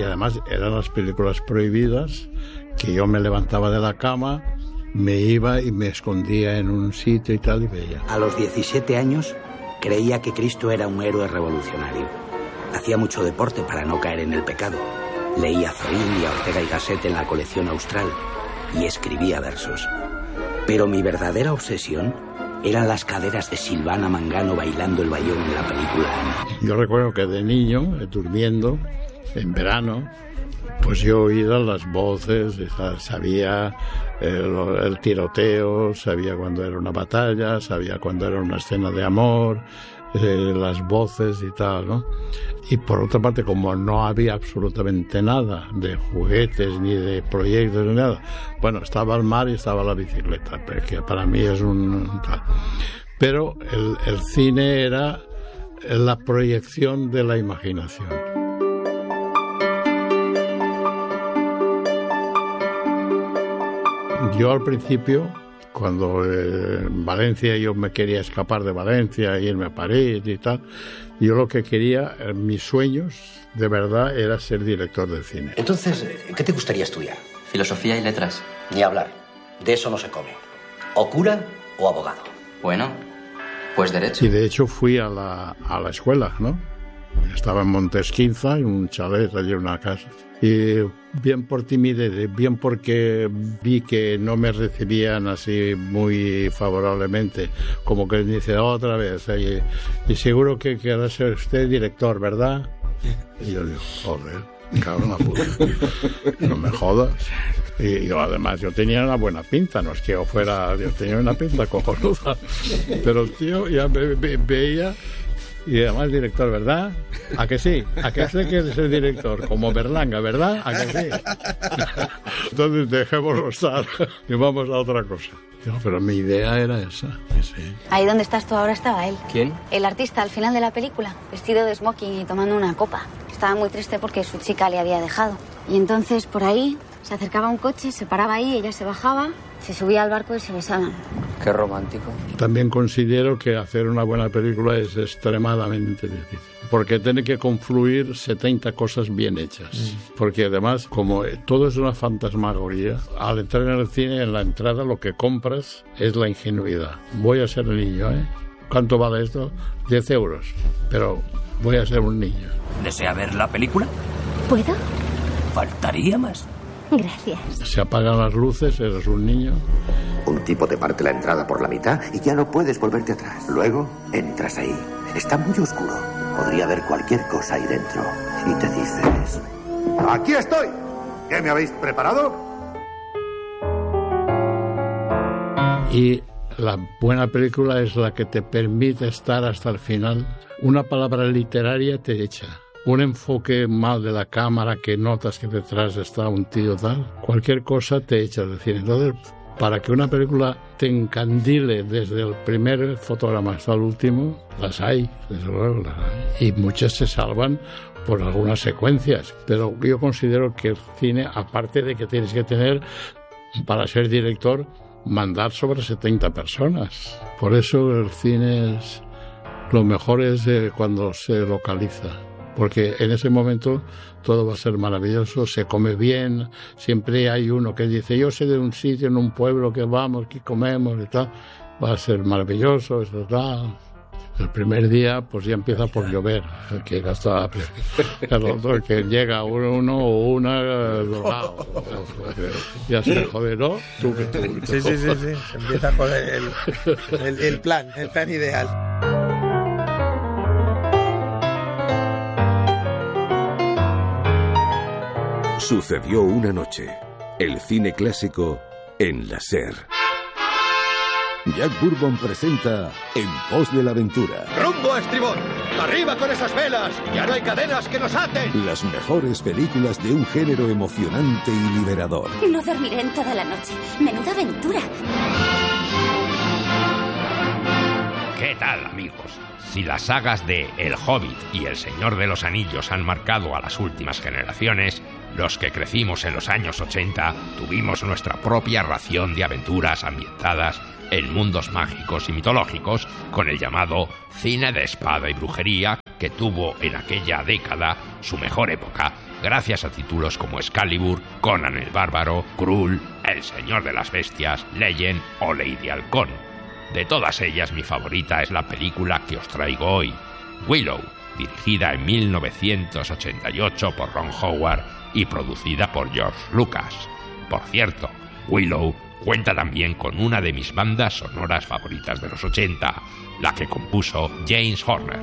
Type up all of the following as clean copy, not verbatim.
y además eran las películas prohibidas, que yo me levantaba de la cama, me iba y me escondía en un sitio y tal y veía. A los 17 años creía que Cristo era un héroe revolucionario. Hacía mucho deporte para no caer en el pecado. Leía a Zorín y a Ortega y Gasset en la colección Austral y escribía versos. Pero mi verdadera obsesión eran las caderas de Silvana Mangano bailando el bayón en la película Ana. Yo recuerdo que de niño, durmiendo, en verano, pues yo oía las voces, sabía el tiroteo, sabía cuando era una batalla, sabía cuando era una escena de amor, las voces y tal, ¿no? Y por otra parte, como no había absolutamente nada de juguetes ni de proyectos ni nada, bueno, estaba el mar y estaba la bicicleta, que para mí es un... Pero el cine era la proyección de la imaginación. Yo al principio, cuando en Valencia yo me quería escapar de Valencia, irme a París y tal, yo lo que quería, mis sueños de verdad era ser director de cine. Entonces, ¿qué te gustaría estudiar? Filosofía y letras. Ni hablar, de eso no se come. O cura o abogado. Bueno, pues derecho. Y de hecho fui a la escuela, ¿no? Estaba en Montesquinza, en un chalet, allí en una casa. Y bien por timidez, bien porque vi que no me recibían así muy favorablemente, como que dice otra vez, y seguro que quiere ser usted director, ¿verdad? Y yo digo, joder, cabrón, puta, no me jodas. Y yo, además, yo tenía una buena pinta, no es que yo tenía una pinta cojonuda, pero el tío ya me veía. Y además director, ¿verdad? ¿A que sí? ¿A que sé que es el director? Como Berlanga, ¿verdad? ¿A que sí? Entonces dejémoslo estar y vamos a otra cosa. No, pero mi idea era esa. Sí. Ahí donde estás tú ahora estaba él. ¿Quién? El artista al final de la película, vestido de smoking y tomando una copa. Estaba muy triste porque su chica le había dejado. Y entonces por ahí se acercaba un coche, se paraba ahí, ella se bajaba, se subía al barco y se besaban. Qué romántico. También considero que hacer una buena película es extremadamente difícil, porque tiene que confluir 70 cosas bien hechas. Porque además, como todo es una fantasmagoría, al entrar en el cine, en la entrada lo que compras es la ingenuidad. Voy a ser niño, ¿eh? ¿Cuánto vale esto? 10 euros. Pero voy a ser un niño. ¿Desea ver la película? ¿Puedo? Faltaría más. Gracias. Se apagan las luces, eres un niño. Un tipo te parte la entrada por la mitad y ya no puedes volverte atrás. Luego entras ahí. Está muy oscuro. Podría haber cualquier cosa ahí dentro. Y te dices... ¡Aquí estoy! ¿Qué me habéis preparado? Y la buena película es la que te permite estar hasta el final. Una palabra literaria te echa. Un enfoque mal de la cámara que notas que detrás está un tío tal. Cualquier cosa te echa del cine. Entonces, para que una película te encandile desde el primer fotograma hasta el último, las hay, desde luego las hay. Y muchas se salvan por algunas secuencias. Pero yo considero que el cine, aparte de que tienes que tener, para ser director, mandar sobre 70 personas. Por eso el cine es... Lo mejor es cuando se localiza. Porque en ese momento todo va a ser maravilloso, se come bien, siempre hay uno que dice, yo sé de un sitio, en un pueblo que vamos, que comemos y tal, va a ser maravilloso, eso tal. El primer día pues ya empieza por llover, que hasta el otro que llega uno o una drogado. Ya se jode, ¿no? Tú. Sí, se empieza a joder el plan ideal. Sucedió una noche. El cine clásico en la SER. Jack Bourbon presenta En pos de la aventura. ¡Rumbo a estribor! ¡Arriba con esas velas! ¡Ya no hay cadenas que nos aten! Las mejores películas de un género emocionante y liberador. No dormiré en toda la noche. Menuda aventura. ¿Qué tal, amigos? Si las sagas de El Hobbit y El Señor de los Anillos han marcado a las últimas generaciones, Los que crecimos en los años 80 tuvimos nuestra propia ración de aventuras ambientadas en mundos mágicos y mitológicos con el llamado cine de espada y brujería, que tuvo en aquella década su mejor época, gracias a títulos como Excalibur, Conan el Bárbaro, Krull, El Señor de las Bestias, Legend o Lady Halcón. De todas ellas, mi favorita es la película que os traigo hoy, Willow, dirigida en 1988 por Ron Howard y producida por George Lucas. Por cierto, Willow cuenta también con una de mis bandas sonoras favoritas de los 80, la que compuso James Horner.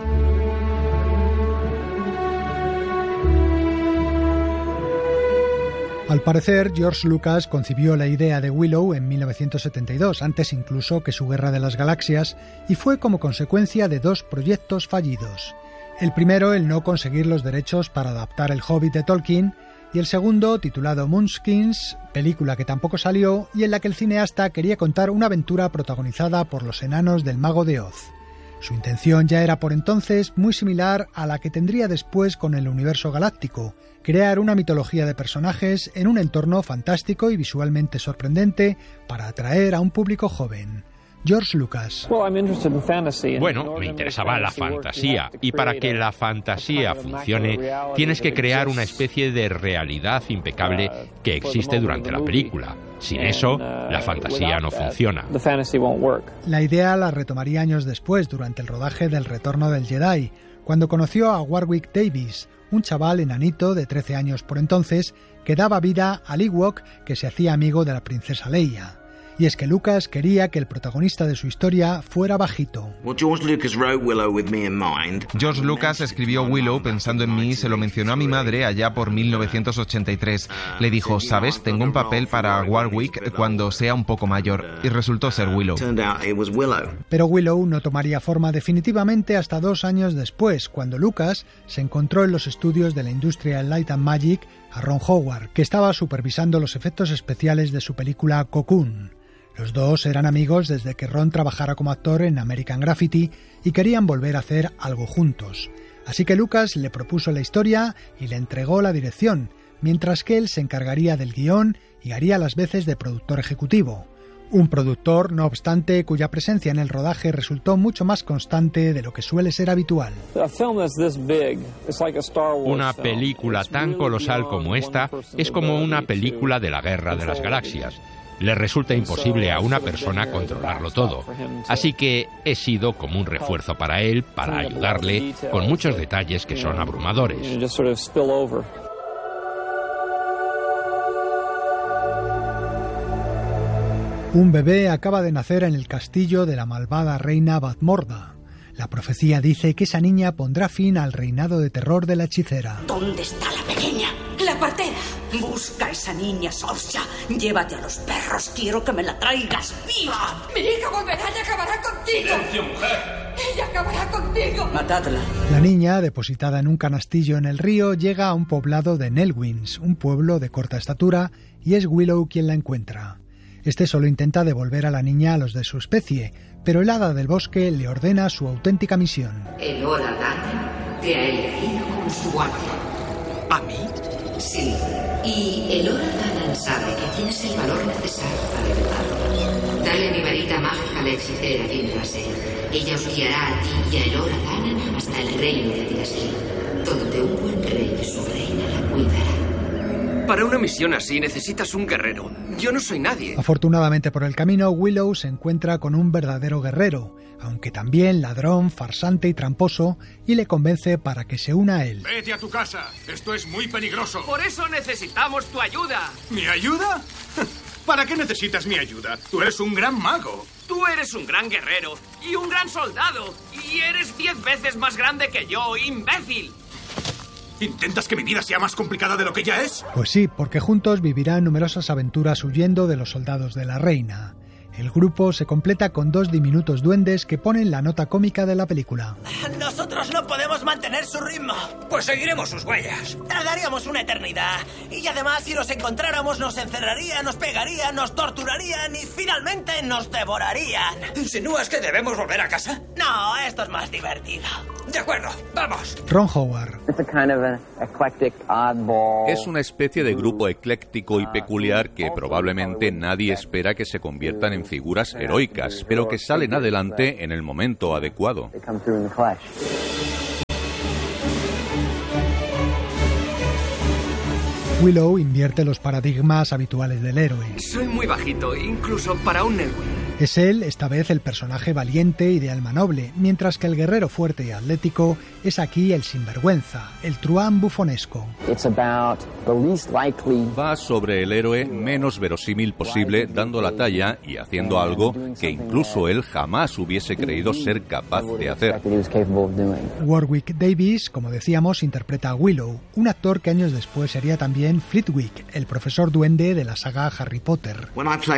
Al parecer, George Lucas concibió la idea de Willow en 1972, antes incluso que su Guerra de las Galaxias, y fue como consecuencia de dos proyectos fallidos. El primero, el no conseguir los derechos para adaptar El Hobbit de Tolkien, y el segundo, titulado Munchkins, película que tampoco salió y en la que el cineasta quería contar una aventura protagonizada por los enanos del Mago de Oz. Su intención ya era por entonces muy similar a la que tendría después con el universo galáctico, crear una mitología de personajes en un entorno fantástico y visualmente sorprendente para atraer a un público joven. George Lucas. Bueno, me interesaba la fantasía, y para que la fantasía funcione, tienes que crear una especie de realidad impecable que existe durante la película. Sin eso, la fantasía no funciona. La idea la retomaría años después, durante el rodaje del Retorno del Jedi, cuando conoció a Warwick Davis, un chaval enanito de 13 años por entonces, que daba vida al Ewok que se hacía amigo de la princesa Leia. Y es que Lucas quería que el protagonista de su historia fuera bajito. George Lucas escribió Willow pensando en mí y se lo mencionó a mi madre allá por 1983. Le dijo, ¿sabes? Tengo un papel para Warwick cuando sea un poco mayor. Y resultó ser Willow. Pero Willow no tomaría forma definitivamente hasta 2 años después, cuando Lucas se encontró en los estudios de la Industrial Light and Magic a Ron Howard, que estaba supervisando los efectos especiales de su película Cocoon. Los dos eran amigos desde que Ron trabajara como actor en American Graffiti y querían volver a hacer algo juntos. Así que Lucas le propuso la historia y le entregó la dirección, mientras que él se encargaría del guión y haría las veces de productor ejecutivo. Un productor, no obstante, cuya presencia en el rodaje resultó mucho más constante de lo que suele ser habitual. Una película tan colosal como esta es como una película de la Guerra de las Galaxias. Le resulta imposible a una persona controlarlo todo. Así que he sido como un refuerzo para él, para ayudarle, con muchos detalles que son abrumadores. Un bebé acaba de nacer en el castillo de la malvada reina Badmorda. La profecía dice que esa niña pondrá fin al reinado de terror de la hechicera. ¿Dónde está la pequeña? ¡La partera! Busca a esa niña, Sorcia. Llévate a los perros. Quiero que me la traigas viva. Mi hija volverá y acabará contigo. ¡Silencio, mujer! ¡Ella acabará contigo! Matadla. La niña, depositada en un canastillo en el río, llega a un poblado de Nelwins, un pueblo de corta estatura, y es Willow quien la encuentra. Este solo intenta devolver a la niña a los de su especie, pero el hada del bosque le ordena su auténtica misión. El Hora Dana te ha elegido como su guardia. ¿A mí? Sí. Y el Hora Dana sabe que tienes el valor necesario para ayudarlo. Dale mi varita mágica a la hechicera Dindrase. Ella os guiará a ti y a el Hora Dana hasta el reino de Tirasí, donde un buen rey y su reina la cuidará. Para una misión así necesitas un guerrero. Yo no soy nadie. Afortunadamente por el camino, Willow se encuentra con un verdadero guerrero, aunque también ladrón, farsante y tramposo, y le convence para que se una a él. Vete a tu casa. Esto es muy peligroso. Por eso necesitamos tu ayuda. ¿Mi ayuda? ¿Para qué necesitas mi ayuda? Tú eres un gran mago. Tú eres un gran guerrero y un gran soldado. Y eres 10 veces más grande que yo, imbécil. ¿Intentas que mi vida sea más complicada de lo que ya es? Pues sí, porque juntos vivirán numerosas aventuras huyendo de los soldados de la reina. El grupo se completa con 2 diminutos duendes que ponen la nota cómica de la película. Nosotros no podemos mantener su ritmo. Pues seguiremos sus huellas. Tardaríamos una eternidad. Y además, si los encontráramos, nos encerrarían, nos pegarían, nos torturarían y finalmente nos devorarían. ¿Insinúas que debemos volver a casa? No, esto es más divertido. De acuerdo, vamos. Ron Howard. Es una especie de grupo ecléctico y peculiar que probablemente nadie espera que se conviertan en figuras heroicas, pero que salen adelante en el momento adecuado. Willow invierte los paradigmas habituales del héroe. Soy muy bajito, incluso para un héroe. Es él, esta vez, el personaje valiente y de alma noble, mientras que el guerrero fuerte y atlético es aquí el sinvergüenza, el truán bufonesco. Va sobre el héroe menos verosímil posible, dando la talla y haciendo algo que incluso él jamás hubiese creído ser capaz de hacer. Warwick Davis, como decíamos, interpreta a Willow, un actor que años después sería también Flitwick, el profesor duende de la saga Harry Potter.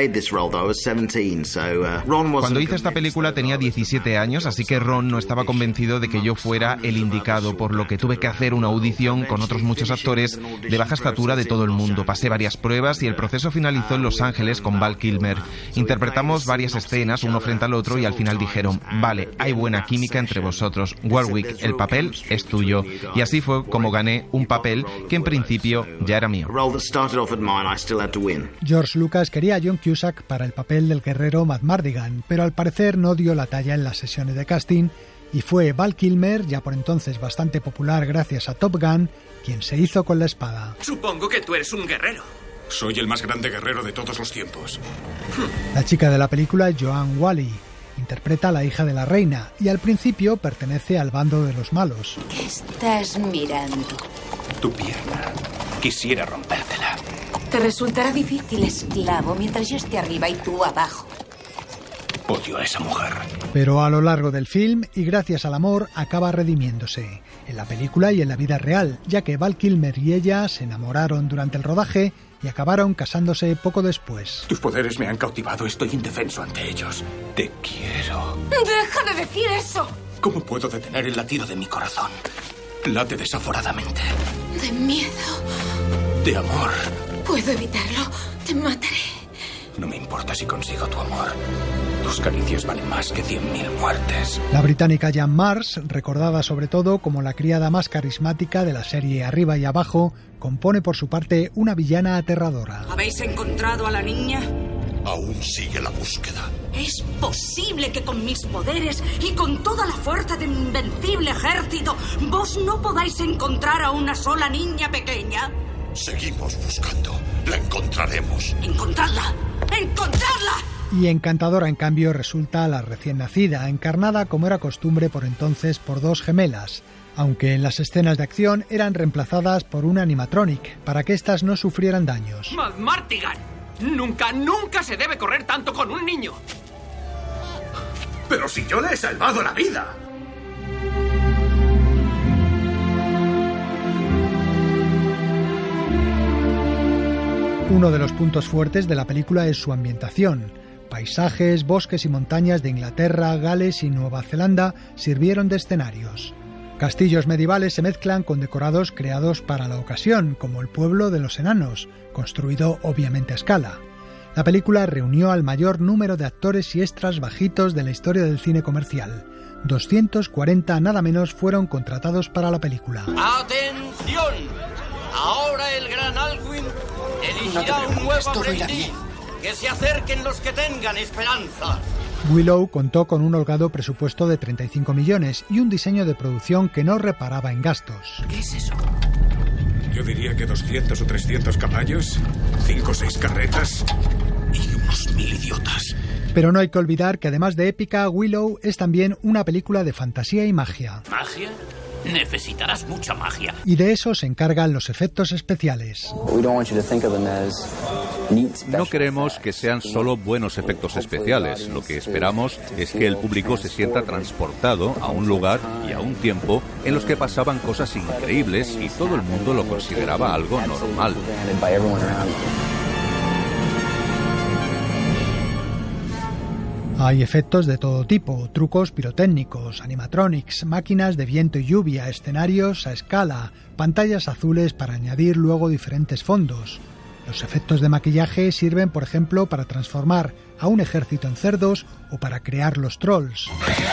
Cuando hice esta película tenía 17 años, así que Ron no estaba convencido de que yo fuera el indicado, por lo que tuve que hacer una audición con otros muchos actores de baja estatura de todo el mundo. Pasé varias pruebas y el proceso finalizó en Los Ángeles con Val Kilmer. Interpretamos varias escenas, uno frente al otro, y al final dijeron: vale, hay buena química entre vosotros. Warwick, el papel es tuyo. Y así fue como gané un papel que en principio ya era mío. George Lucas quería a John Cusack para el papel del guerrero Matt Mardigan, pero al parecer no dio la talla en las sesiones de casting y fue Val Kilmer, ya por entonces bastante popular gracias a Top Gun, quien se hizo con la espada. Supongo que tú eres un guerrero. Soy el más grande guerrero de todos los tiempos. La chica de la película, Joanne Whalley, interpreta a la hija de la reina y al principio pertenece al bando de los malos. ¿Qué estás mirando? Tu pierna. Quisiera rompértela. Te resultará difícil, esclavo, mientras yo esté arriba y tú abajo. Odio a esa mujer. Pero a lo largo del film, y gracias al amor, acaba redimiéndose, en la película y en la vida real, ya que Val Kilmer y ella se enamoraron durante el rodaje y acabaron casándose poco después. Tus poderes me han cautivado, estoy indefenso ante ellos. Te quiero. ¡Deja de decir eso! ¿Cómo puedo detener el latido de mi corazón? Late desaforadamente. De miedo. De amor. Puedo evitarlo. Te mataré. No me importa si consigo tu amor. Tus caricias valen más que 100.000 muertes. La británica Jan Mars, recordada sobre todo como la criada más carismática de la serie Arriba y Abajo, compone por su parte una villana aterradora. ¿Habéis encontrado a la niña? Aún sigue la búsqueda. ¿Es posible que con mis poderes y con toda la fuerza de mi invencible ejército vos no podáis encontrar a una sola niña pequeña? Seguimos buscando. La encontraremos. ¡Encontradla! ¡Encontradla! Y encantadora, en cambio, resulta la recién nacida, encarnada como era costumbre por entonces por 2 gemelas, aunque en las escenas de acción eran reemplazadas por un animatronic, para que éstas no sufrieran daños. ¡Martigan! Nunca se debe correr tanto con un niño. Pero si yo le he salvado la vida. Uno de los puntos fuertes de la película es su ambientación. Paisajes, bosques y montañas de Inglaterra, Gales y Nueva Zelanda sirvieron de escenarios. Castillos medievales se mezclan con decorados creados para la ocasión, como el pueblo de los enanos, construido obviamente a escala. La película reunió al mayor número de actores y extras bajitos de la historia del cine comercial. 240 nada menos fueron contratados para la película. ¡Atención! Ahora el gran Alcuin elegirá un nuevo aprendiz. Que se acerquen los que tengan esperanza. Willow contó con un holgado presupuesto de 35 millones y un diseño de producción que no reparaba en gastos. ¿Qué es eso? Yo diría que 200 o 300 caballos, 5 o 6 carretas y unos 1000 idiotas. Pero no hay que olvidar que además de épica, Willow es también una película de fantasía y magia. ¿Magia? Necesitarás mucha magia. Y de eso se encargan los efectos especiales. No queremos que sean solo buenos efectos especiales. Lo que esperamos es que el público se sienta transportado a un lugar y a un tiempo en los que pasaban cosas increíbles y todo el mundo lo consideraba algo normal. Hay efectos de todo tipo, trucos pirotécnicos, animatronics, máquinas de viento y lluvia, escenarios a escala, pantallas azules para añadir luego diferentes fondos. Los efectos de maquillaje sirven, por ejemplo, para transformar a un ejército en cerdos o para crear los trolls.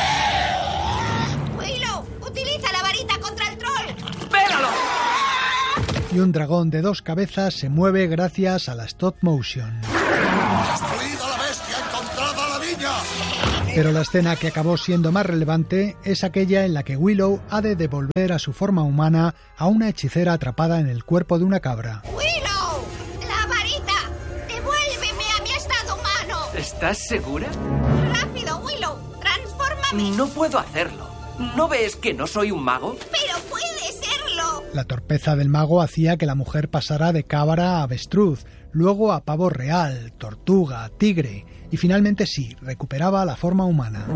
¡Willow! ¡Utiliza la varita contra el troll! ¡Pégalo! Y un dragón de 2 cabezas se mueve gracias a la stop motion. ¡Destruido a la bestia! ¡Encontrado a la niña! Pero la escena que acabó siendo más relevante es aquella en la que Willow ha de devolver a su forma humana a una hechicera atrapada en el cuerpo de una cabra. ¡Willow! ¡La varita! ¡Devuélveme a mi estado humano! ¿Estás segura? ¡Rápido, Willow! ¡Transfórmame! No puedo hacerlo. ¿No ves que no soy un mago? ¡Pero puede serlo! La torpeza del mago hacía que la mujer pasara de cabra a avestruz, luego a pavo real, tortuga, tigre, y finalmente sí, recuperaba la forma humana.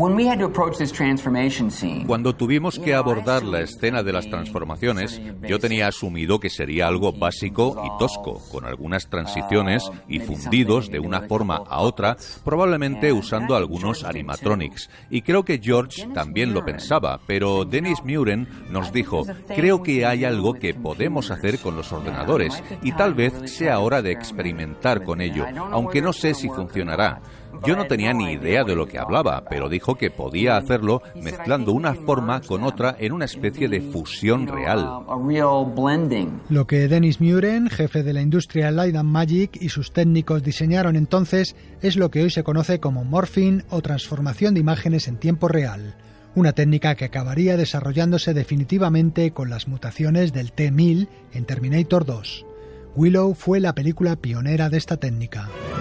Cuando tuvimos que abordar la escena de las transformaciones, yo tenía asumido que sería algo básico y tosco, con algunas transiciones y fundidos de una forma a otra, probablemente usando algunos animatronics. Y creo que George también lo pensaba, pero Dennis Muren nos dijo, creo que hay algo que podemos hacer con los ordenadores y tal vez sea hora de experimentar con ello, aunque no sé si funcionará. Yo no tenía ni idea de lo que hablaba, pero dijo que podía hacerlo mezclando una forma con otra en una especie de fusión real. Lo que Dennis Muren, jefe de la industria Light and Magic, y sus técnicos diseñaron entonces es lo que hoy se conoce como morphing o transformación de imágenes en tiempo real. Una técnica que acabaría desarrollándose definitivamente con las mutaciones del T-1000 en Terminator 2. Willow fue la película pionera de esta técnica.